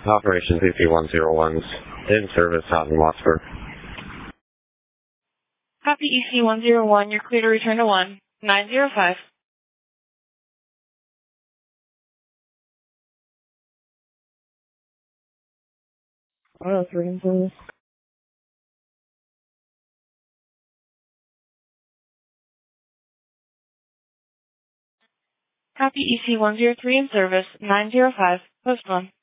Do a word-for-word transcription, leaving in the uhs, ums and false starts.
Operations E C one oh one's in service out in Wattsburg. Copy E C one oh one, you're clear to return to one nine zero five. one oh three in service. Copy E C one oh three in service, nine zero five, post one.